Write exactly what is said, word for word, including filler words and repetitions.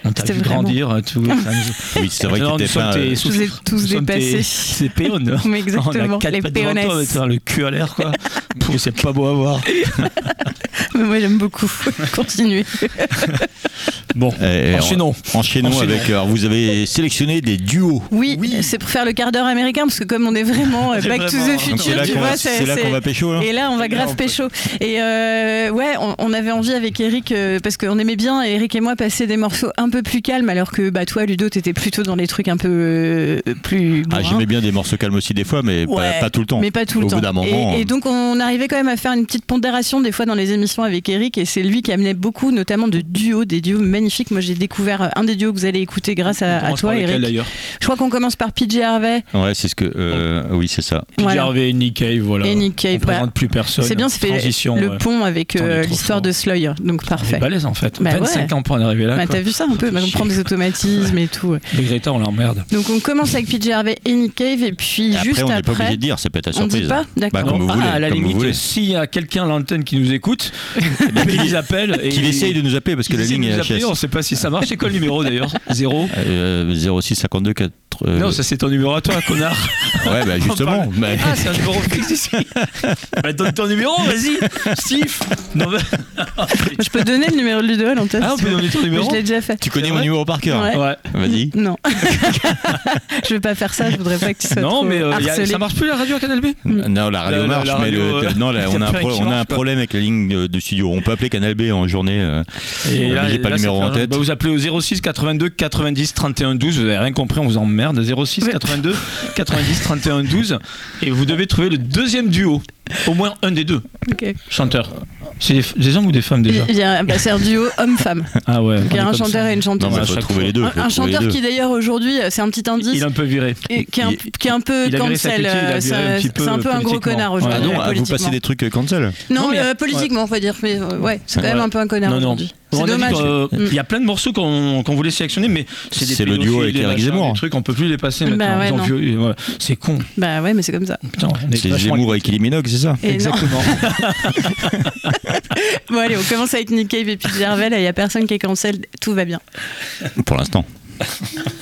On t'a C'était vu vraiment... grandir, tout. Oui, c'est vrai qu'il était pas. Je vous ai tous dépassés. C'est péonne. Mais exactement, on a quatre les pattes devant toi, péonesses. on va te faire le cul à l'air, quoi. C'est pas beau à voir. Mais moi j'aime beaucoup. Continuez. Bon, Eh, enchaînons. en- enchaînons. Enchaînons. avec. Alors, vous avez sélectionné des duos. Oui, c'est pour faire le quart d'heure américain parce que comme on est vraiment euh, C'est Back to vraiment- the Donc, c'est Future, là tu qu'on vois, va, c'est là qu'on va pécho. Là. Et là, on va Et là, grave on peut- pécho. Et euh, ouais, on, on avait envie avec Eric, euh, parce qu'on aimait bien, Eric et moi, passer des morceaux un peu plus calmes, alors que bah, toi, Ludo, t'étais plutôt dans les trucs un peu euh, plus. Ah, bourrins. j'aimais bien des morceaux calmes aussi des fois, mais Ouais, pas, pas tout le temps. Mais pas tout le Au temps. bout d'un moment. et, et euh, donc, on arrivait quand même à faire une petite pondération des fois dans les émissions avec Eric, et c'est lui qui amenait beaucoup, notamment de duos, des duos magnifiques. Moi, j'ai découvert un des duos que vous allez écouter grâce à, On à commence toi, par lequel, Eric. d'ailleurs. Je crois qu'on commence par P J Harvey. Ouais, c'est ce que. euh, oui, c'est ça. P J Voilà. Harvey et Nick Cave, voilà. Et Nick Cave, On bah, présente plus personne. C'est bien, ça fait Transition, le ouais. pont avec On est euh, trop l'histoire fort. de Sloy, donc On est parfait. balèze en fait. Bah vingt-cinq ouais. ans pour en arriver là. Bah, quoi. t'as vu ça un peu, bah, on prend des automatismes et tout. ouais. Les Greta, on l'emmerde. Donc on commence avec P J Harvey et Nick Cave, et puis Et après, juste on n'est pas après. obligé de dire, ça peut être ta On dit surprise. pas, d'accord. Bah, comme vous ah, voulez, à la comme vous limite, voulez. s'il y a quelqu'un à l'antenne qui nous écoute, qu'ils appellent. Et Qu'il essaye de nous appeler parce que la ligne est nous H S. appeler, on sait pas si ça marche. C'est quoi le numéro d'ailleurs? Zéro. Euh, zéro six cinquante-deux quatre. euh, Non, ça c'est ton numéur à toi, connard. Ouais, bah justement. parle- bah, Ah, c'est un numéro fixe ici. Bah, donne ton numéro, vas-y, Steve. Non, mais... Je peux donner le numéro de Ludo à l'antenne. Ah, on si peut tu veux. donner ton numéro. Je l'ai déjà fait. tu connais C'est mon vrai numéro par cœur. Ouais. Ouais. Vas-y. Non. Je vais pas faire ça, je voudrais pas que tu sois Non, trop mais euh, y a- harcelé. ça marche plus la radio à Canal B? Non, la radio La- la- marche, la mais radio, le, euh, non, là, y a on a un, plus rien pro- qui on a un marche, quoi. problème avec la ligne de, de studio. On peut appeler Canal B en journée. euh, Et euh, là, mais j'ai pas là, le numéro ça en fait- tête. bah, vous appelez au zéro six quatre-vingt-deux quatre-vingt-dix trente et un douze. Vous avez rien compris, on vous emmerde. zéro six quatre-vingt-deux quatre-vingt-dix trente et un douze. Et vous devez trouver le deuxième duo. Au moins un des deux Ok. chanteurs. C'est des, des hommes ou des femmes déjà? Il y a, bah, c'est un duo homme-femme. Ah ouais. Il y a on est un comme chanteur ça. et une Non, chanteuse. mais à il faut chaque trouver fois. les deux. Un, faut un trouver les chanteur deux. qui d'ailleurs aujourd'hui, c'est un petit indice, Il est un peu viré. et qui est un, il- qui est un peu il a viré sa cancel. culture, il a euh, viré un ça- petit peu C'est un peu un gros politiquement. connard Ouais. aujourd'hui. Ah non, ah, vous politiquement. passez des trucs euh, cancel. Non, Non, mais- euh, politiquement, on va dire. Mais euh, ouais, c'est quand même Ouais. un peu un connard Non, non. aujourd'hui. On C'est a dit dommage. qu'il Mm. y a plein de morceaux qu'on qu'on voulait sélectionner, mais c'est des C'est le duo pédophiles, avec des Eric machins, Zemmour. des trucs, on peut plus les passer Bah maintenant. ouais, Ils ont non. vieux- ouais. C'est con. Bah ouais, mais c'est comme ça. Putain, on est C'est vachement- Zemmour avec Kylie Minogue, c'est ça? Et non. Exactement. Bon allez, on commence avec Nick Cave et P J Harvey. Là, il y a personne qui est cancel, tout va bien. Pour l'instant.